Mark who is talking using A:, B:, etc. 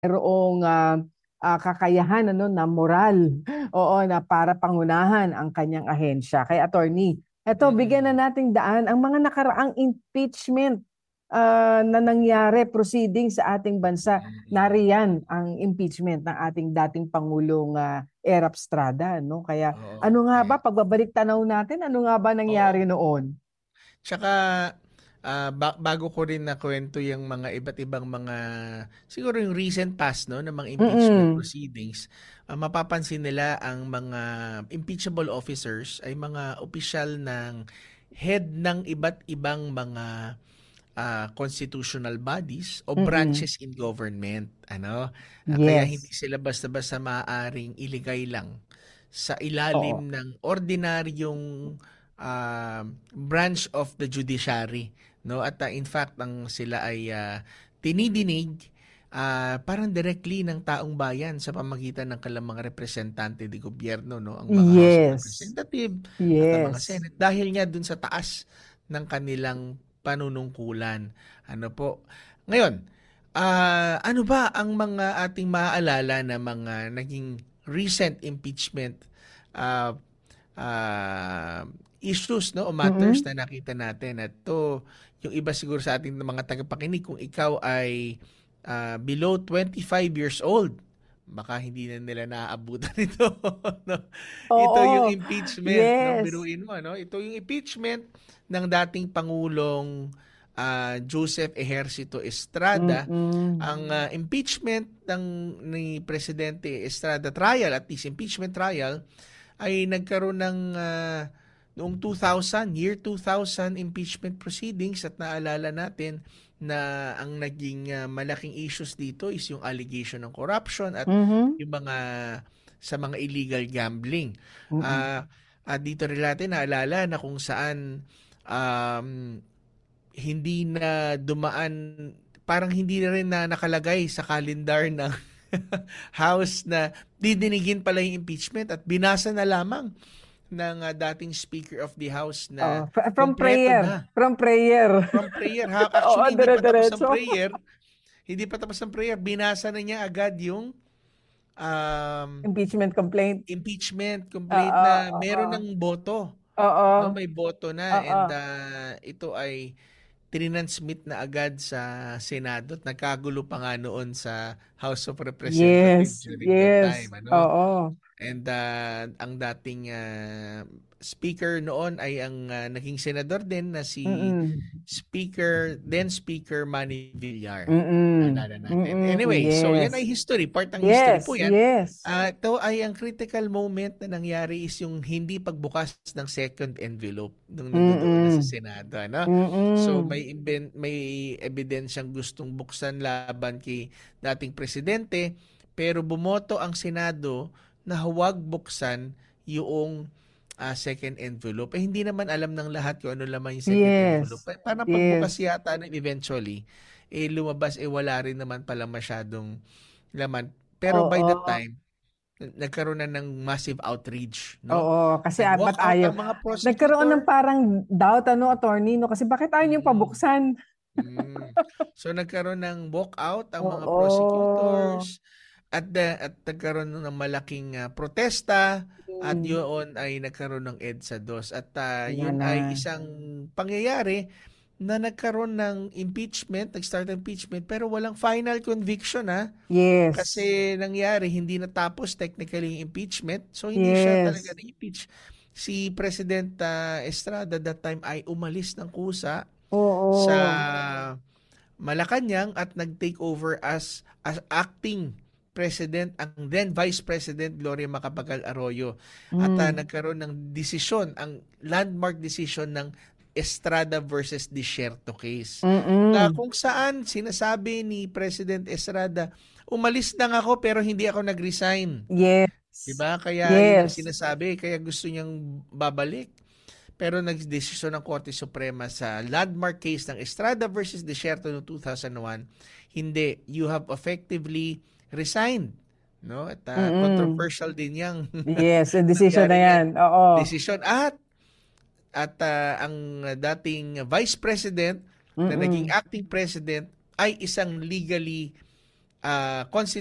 A: mayroong kakayahan na moral oo na para pangunahan ang kanyang ahensya. Kaya attorney, eto bigyan na
B: Mm.
A: nating daan ang mga nakaraang impeachment na nangyari proceeding sa ating bansa.
B: Mm.
A: Nariyan ang impeachment ng ating dating Pangulong Erap Estrada, no? Kaya
B: Oo,
A: ano nga ba,
B: eh.
A: pagbabalik tanaw natin, ano nga ba nangyari
B: Oo.
A: noon?
B: Tsaka bago ko rin nakwento yung mga iba't ibang mga siguro yung recent past no ng mga impeachment
A: Mm-mm.
B: proceedings, mapapansin nila ang mga impeachable officers ay mga opisyal ng head ng iba't ibang mga constitutional bodies o
A: Mm-mm.
B: branches in government, kaya hindi
A: Yes.
B: sila basta-basta maaaring iligay lang sa
A: Oo.
B: ilalim ng ordinaryong branch of the judiciary, no? At in fact ang sila ay tinidinig parang directly ng taong bayan sa pamagitan ng kanilang mga representante de gobyerno, no? Ang mga House of
A: Yes.
B: Representative at ang mga
A: Yes.
B: Senate dahil nga dun sa taas ng kanilang panunungkulan. Ano po? Ngayon, ano ba ang mga ating maaalala na mga naging recent impeachment ah, issues no o matters
A: Mm-mm.
B: na nakita natin? At to yung iba siguro sa ating mga tagapakinig, kung ikaw ay below 25 years old, baka hindi na nila naaabutan ito. No? Ito yung
A: Oo.
B: impeachment, no?
A: Yes.
B: Biruin mo, no? Ito yung impeachment ng dating Pangulong Joseph Ejercito Estrada.
A: Mm-mm.
B: Ang impeachment ni Presidente Estrada trial, at least impeachment trial, ay nagkaroon ng noong 2000, year 2000 impeachment proceedings, at naalala natin na ang naging malaking issues dito is yung allegation ng corruption at
A: Mhm.
B: yung mga sa mga illegal gambling.
A: Mm.
B: Ah Dito rin natin naalala na kung saan um, hindi na dumaan, parang hindi na rin na nakalagay sa kalendar ng House na didinigin pala yung impeachment at binasa na lamang ng dating Speaker of the House
A: Oh,
B: na
A: from
B: kompleto
A: prayer.
B: na
A: From prayer.
B: from prayer.
A: Oo,
B: Actually,
A: dire-diretso.
B: hindi pa tapos ang prayer, binasa na niya agad yung um,
A: Impeachment complaint.
B: impeachment complete
A: Oo,
B: na
A: oo.
B: meron ng boto.
A: Oo.
B: No, may boto na,
A: Oo.
B: and ito ay trinansmit na agad sa Senado at nagkagulo pa nga noon sa House of Representatives
A: Yes.
B: during that
A: Yes.
B: time,
A: Oo.
B: And ang dating speaker noon ay ang naging senador din na si
A: Mm-mm.
B: Speaker Manny Villar.
A: Mm-mm.
B: Naalala natin.
A: Mm-mm.
B: Anyway, so yan ay
A: Yes.
B: history. Part ng history po
A: Yes.
B: yan.
A: Yes.
B: Ito ay ang critical moment na nangyari is yung hindi pagbukas ng second envelope nung nandoon na sa
A: Mm-mm.
B: Senado. Ano? So
A: Mm-mm.
B: may ebidensyang gustong buksan laban kay dating presidente, pero bumoto ang Senado na huwag buksan yung second envelope. Hindi naman alam ng lahat kung ano laman yung second envelope.
A: Yes.
B: Parang pagbukas
A: Yes.
B: yata nun eventually, lumabas wala rin naman pala masyadong laman. Pero by the
A: Oo.
B: time, nagkaroon na ng massive outrage, no?
A: Oo, kasi
B: Nag-walk
A: ba't
B: out
A: ayaw?
B: ang mga
A: Nagkaroon ng
B: prosecutor.
A: parang doubt, attorney, no? Kasi bakit ayaw niyong
B: Mm.
A: pabuksan?
B: Mm. So nagkaroon ng walkout ang mga
A: Oo.
B: prosecutors, at nagkaroon ng malaking protesta, at
A: Mm.
B: yun ay nagkaroon ng EDSA 2, at
A: Yan
B: yun
A: na.
B: ay isang pangyayari na nagkaroon ng impeachment, nag-start ng impeachment pero walang final conviction,
A: Yes.
B: kasi nangyari hindi natapos technically yung impeachment, so hindi siya talaga
A: Yes.
B: na-impeach. Si President Estrada that time ay umalis ng kusa sa
A: Oo.
B: Malacanang at nag-take over as acting president ang then Vice President Gloria Macapagal Arroyo, at
A: Mm.
B: nagkaroon ng desisyon, ang landmark decision ng Estrada versus Desierto case, na
A: Mm-mm.
B: kung saan sinasabi ni President Estrada, umalis lang ako pero hindi ako nag-resign.
A: Yes.
B: 'Di ba? Kaya yun ang
A: Yes.
B: sinasabi, kaya gusto niyang babalik. Pero nagdesisyon ng Korte Suprema sa landmark case ng Estrada versus Desierto noong 2001, hindi, you have effectively resigned. No? At
A: Mm-mm.
B: controversial din yang
A: Yes, yung decision na
B: nangyari yan.
A: yan. Oo.
B: Desisyon, ang dating Vice President na naging
A: Mm-mm.
B: acting president ay isang legally ah,